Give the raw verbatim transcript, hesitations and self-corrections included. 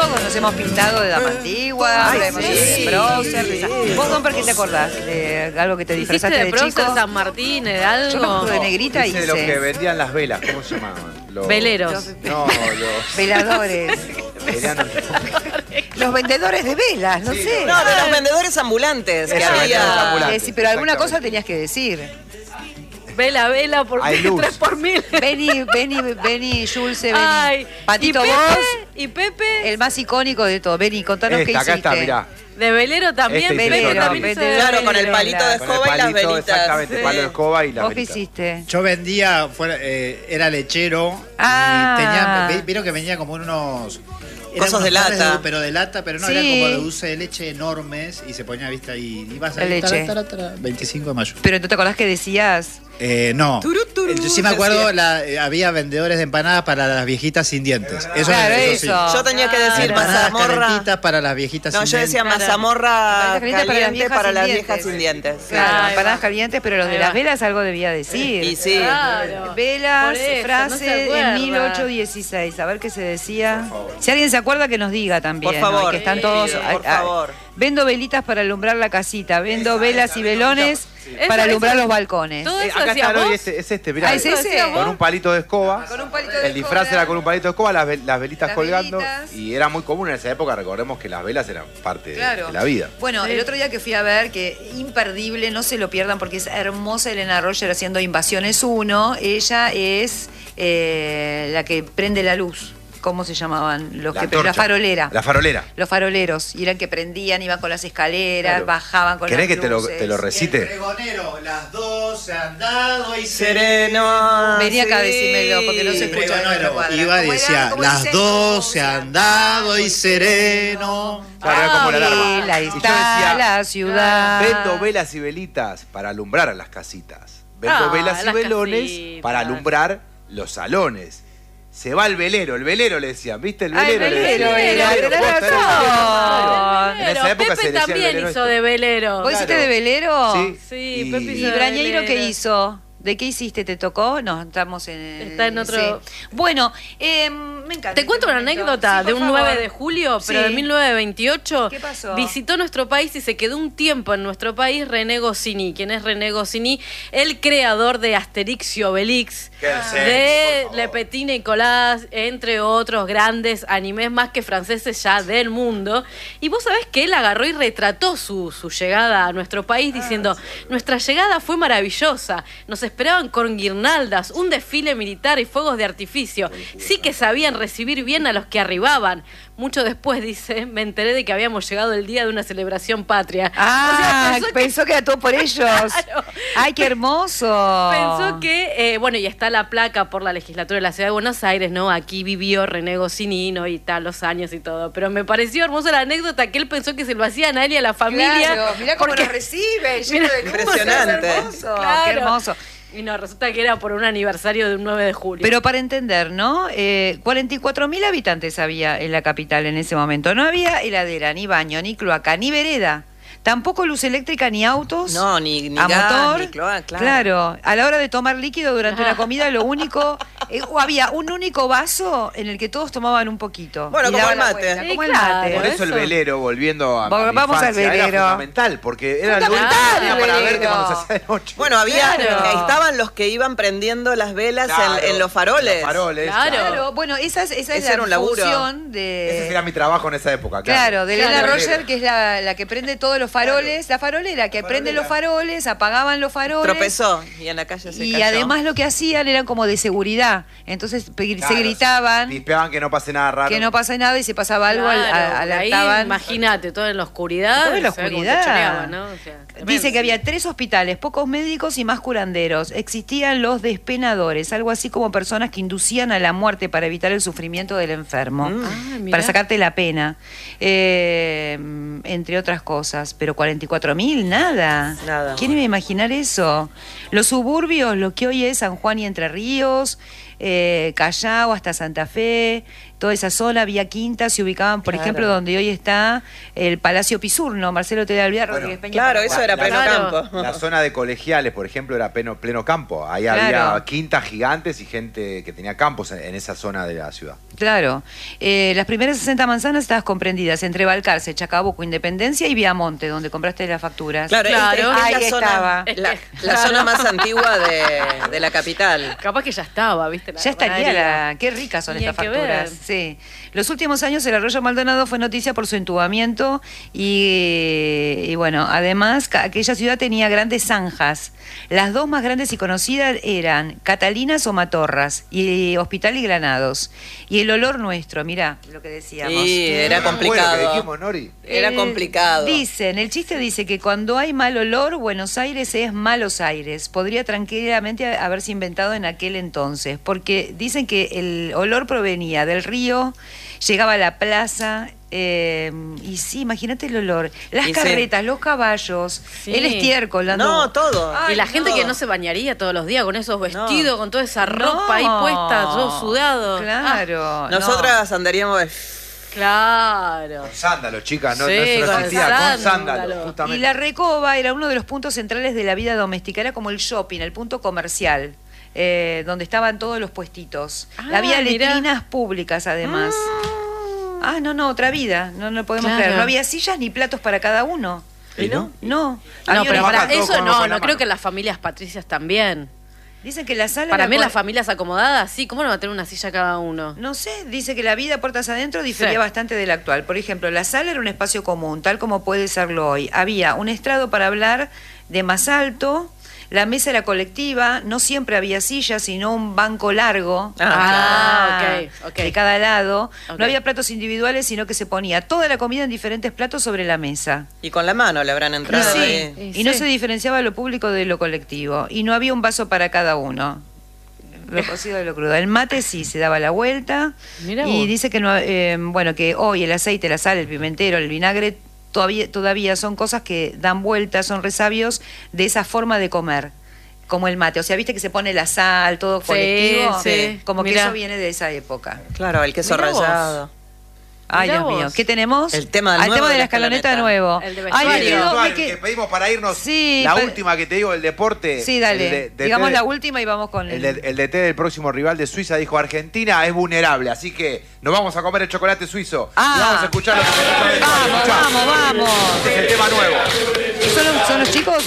todos nos hemos pintado de dama antigua, Ay, de, sí, de sí, prócer. sí. de esa- ¿Vos, Don, por qué te acordás? ¿De algo que te ¿Hiciste disfrazaste de de prócer chico? San Martín, de Yo algo? de negrita Hice de los que hice. vendían las velas, ¿cómo se llamaban? Los... Veleros. No, los... Veladores. Venían- Los vendedores de velas, no Sí, sé. No, de los vendedores ambulantes que Eso, vendedores había. ambulantes. Eh, sí, pero alguna exactamente. cosa tenías que decir. Vela, vela, por Hay luz. tres por mil. Beni, Beni, Beni, Julce, Beni. Ay, Patito, ¿y Pepe? vos, ¿Y Pepe? el más icónico de todo. Beni, contanos qué Esta, acá hiciste. está, mirá. De velero también. Este hice Pepe yo Velero, también hizo de velero. Claro, con el velero. palito de Con el escoba y las palito, velitas. exactamente, Sí. palo de escoba y las ¿Vos qué velitas. hiciste? Yo vendía, fuera, eh, era lechero Ah. y tenía, ve- vieron que venía como unos... eran Cosas unos de tarres lata. pero de lata, pero no, Sí. eran como de dulce de leche enormes y se ponía, viste, ahí, ibas La ahí, leche. tara, tara, tara, veinticinco de mayo. Pero ¿tú te acordás que decías? Eh, no. Turú, turú, Yo sí me acuerdo, decía. la, eh, había vendedores de empanadas para las viejitas sin dientes. Eso, Claro, eso sí. eso. Yo tenía que decir Empanadas mazamorra. calentitas para las viejitas No, sin yo decía dientes. mazamorra Empanadas calientes caliente para las sin viejas dientes. sin dientes. Claro, Ahí va. empanadas calientes, pero los de Ahí las va. velas algo debía decir. Y sí. Claro. Velas, Por eso, no se frase acuerda. en mil ochocientos dieciséis. A ver qué se decía. Si alguien se acuerda, que nos diga también. Por ¿no? favor. Y que están Sí, todos. por ah, ah, favor. Vendo velitas para alumbrar la casita. Vendo velas y velones Esa- para alumbrar esa- los balcones. Todo Eh, eso acá hacías está, ¿no? vos. Y este, es este, mirá. Ah, ¿es ese? Con un palito de escoba. Con un palito de El disfraz escoba. era con un palito de escoba, las, vel- las velitas Las colgando. velitas. Y era muy común en esa época, recordemos que las velas eran parte de- Claro. de la vida. Bueno, Sí. el otro día que fui a ver, que imperdible, no se lo pierdan porque es hermosa Elena Roger haciendo Invasiones uno. Ella es eh, la que prende la luz. ¿Cómo se llamaban? Los La que antorcha. la farolera. La farolera. Los faroleros. Y eran que prendían, iban con las escaleras, Claro. bajaban con las ¿Querés que te lo, luces. te lo Y el recite? pregonero, las dos se han dado y Sereno. Vení acá a sí. decirmelo, porque no se El escucha. pregonero cuadra. iba y ¿Cómo era? decía, ¿Cómo las dice? dos se han dado y sereno. Claro, era como la alarma. Vela Y yo está decía, la ciudad. vendo velas y velitas para alumbrar a las casitas. Vendo Ah, velas y las velones casitas. para alumbrar los salones. Se va el velero, el velero le decían, ¿viste? El Ah, el velero, le velero decían. era, El velero, tenés posta, era el razón. velero. En Velero. esa época se Pepe decía el también velero hizo este. de velero. ¿Vos hiciste Claro. de velero? Sí. Sí, Y- Pepe ¿Y hizo de Brañeiro qué velero. hizo? ¿De qué hiciste? ¿Te tocó? No, estamos en... Está en otro- sí. Bueno, eh, me encanta. Te cuento este una momento. anécdota Sí, de por un favor. nueve de julio, pero Sí. de mil novecientos veintiocho. ¿Qué pasó? Visitó nuestro país y se quedó un tiempo en nuestro país René Goscinny. ¿Quién es René Goscinny? El creador de Asterix y Obelix, Qué sex, de por Le favor. Petit Nicolas, entre otros grandes animes más que franceses ya del mundo. Y vos sabés que él agarró y retrató su, su llegada a nuestro país diciendo, nuestra llegada fue maravillosa, nos esperaban con guirnaldas, un desfile militar y fuegos de artificio. Sí que sabían recibir bien a los que arribaban. Mucho después, dice, me enteré de que habíamos llegado el día de una celebración patria. Ah, O sea, pensó que- pensó que era todo por ellos. Claro. Ay, qué hermoso. Pensó que, eh, bueno, y está la placa por la legislatura de la Ciudad de Buenos Aires, ¿no? Aquí vivió René Goscinny, ¿no? Y tal, los años y todo. Pero me pareció hermosa la anécdota que él pensó que se lo hacían a él y a la familia. Claro, mirá cómo porque- nos recibe, lleno Mira, de luz, impresionante. es hermoso. Claro. Qué hermoso. Y no, resulta que era por un aniversario de un nueve de julio. Pero para entender, ¿no? Eh, cuarenta y cuatro mil habitantes había en la capital en ese momento. No había heladera, ni baño, ni cloaca, ni vereda. Tampoco luz eléctrica, ni autos. No, ni, ni a gas, motor. ni cloaca, claro. a la hora de tomar líquido durante una comida, lo único. eh, o había un único vaso en el que todos tomaban un poquito. Bueno, Y como daban el la mate. vuelta, Sí, como el claro. mate. Por eso el Eso. velero, volviendo a, Vol- a mi vamos al infancia, velero. era fundamental, porque era lo único Fundamental, que tenía para el verte velero. cuando se hacía de noche. Bueno, había, Claro. eh, estaban los que iban prendiendo las velas Claro, en, en los faroles. Los faroles, Claro. Claro, bueno, esa es, esa es Ese la era un laburo. función de. Ese era mi trabajo en esa época, claro. Claro, de Elena Claro. Roger, que es la, la que prende todos los faroles, la farolera, que prende los faroles, apagaban los faroles. Tropezó y en la calle se Y cayó. además lo que hacían eran como de seguridad. Entonces pe- Claro, se gritaban Pispeaban que no pase nada raro. que no pasa nada y si pasaba algo al- Claro, a- ahí, alertaban. imagínate, todo en la oscuridad. Todo en la se ve como oscuridad. te choreaban, ¿no? O sea, tremendo. Dice que había tres hospitales, pocos médicos y más curanderos. Existían los despenadores, algo así como personas que inducían a la muerte para evitar el sufrimiento del enfermo, Mm. Ah, mirá. para sacarte la pena, eh, entre otras cosas. Pero cuarenta y cuatro mil, nada. Nada. ¿Quién iba a imaginar eso? Los suburbios, lo que hoy es San Juan y Entre Ríos, eh, Callao hasta Santa Fe, toda esa zona, había quintas, se ubicaban, por Claro. ejemplo, donde hoy está el Palacio Pisurno, Marcelo T. de Alvear, Bueno, Rodríguez Peña. Claro, eso era La- pleno Claro. campo. La zona de colegiales, por ejemplo, era pleno, pleno campo. Ahí Claro. había quintas gigantes y gente que tenía campos en, en esa zona de la ciudad. Claro. Eh, las primeras sesenta manzanas estaban comprendidas entre Balcarce, Chacabuco, Independencia y Viamonte, donde compraste las facturas. Claro, Claro. esta- esta es Ahí la zona, estaba. la, la zona más antigua de, de la capital. Capaz que ya estaba, ¿viste? La Ya estaría panadería. la... Qué ricas son Ni estas hay que facturas. ver. Sí. Los últimos años el arroyo Maldonado fue noticia por su entubamiento y, y bueno, además ca- aquella ciudad tenía grandes zanjas. Las dos más grandes y conocidas eran Catalinas o Matorras y Hospital y Granados. Y el olor nuestro, mirá lo que decíamos. Sí, era Bueno, complicado. que dijimos, Nori. Era El- complicado. Dicen, el chiste dice que cuando hay mal olor, Buenos Aires es Malos Aires. Podría tranquilamente haberse inventado en aquel entonces, porque dicen que el olor provenía del río, llegaba a la plaza, eh, y sí, imagínate el olor. Las Y sí. carretas, los caballos, Sí. el estiércol. dando- No, todo. Ay, Y la gente no. que no se bañaría todos los días con esos vestidos, con toda esa ropa ahí No. puesta, todo sudado. Claro. Ah, no. Nosotras andaríamos de... claro. Con sándalo, chicas, no, Sí, no eso no con existía, con sándalo. sándalo, Y justamente. la Recoba era uno de los puntos centrales de la vida doméstica, era como el shopping, el punto comercial, eh, donde estaban todos los puestitos. Ah, Había mirá. letrinas públicas además. Ah, no, no, otra vida, no, no podemos Claro. creer. No había sillas ni platos para cada uno. ¿Y no? No. No, Había pero una- para Bajan todos eso con- no, con la no creo mano. que en las familias patricias también. Dicen que la sala Para era mí en con- las familias acomodadas, sí, ¿cómo no va a tener una silla cada uno? No sé, dice que la vida puertas adentro difería Sí. bastante de la actual. Por ejemplo, la sala era un espacio común, tal como puede serlo hoy. Había un estrado para hablar de más alto, la mesa era colectiva, no siempre había sillas, sino un banco largo Ah, ah, ok, ok. de cada lado. Ok. No había platos individuales, sino que se ponía toda la comida en diferentes platos sobre la mesa. Y con la mano le habrán entrado Sí, ahí. y no sí. se diferenciaba lo público de lo colectivo. Y no había un vaso para cada uno. Lo cocido de lo crudo. El mate sí se daba la vuelta. Mirá y vos. dice que no, eh, bueno, que hoy el aceite, la sal, el pimentero, el vinagre todavía, todavía son cosas que dan vueltas, son resabios de esa forma de comer. Como el mate. O sea, viste que se pone la sal, todo Sí, colectivo. sí. Como que Mirá. eso viene de esa época. Claro, el queso Mirá vos. rallado. Ay, Mirá Dios mío. vos. ¿Qué tenemos? El tema Al nuevo tema de de la la escaloneta escaloneta. nuevo. El de Ay, vestuario. me El quedo- virtual, me el que- que pedimos para irnos. Sí, la pa- última que te digo, el deporte. Sí, dale. el de- de- Digamos de- la última y vamos con El, de- el D T del próximo rival de Suiza dijo: Argentina es vulnerable, así que nos vamos a comer el chocolate suizo. Ah. Y vamos a escuchar lo que se escucha de Vamos, Escuchá. vamos, vamos. Este es el tema nuevo. ¿Son los, son los chicos?